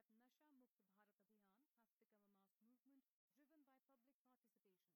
that Nasha Mukt Bharat Abhiyan has become a mass movement driven by public participation.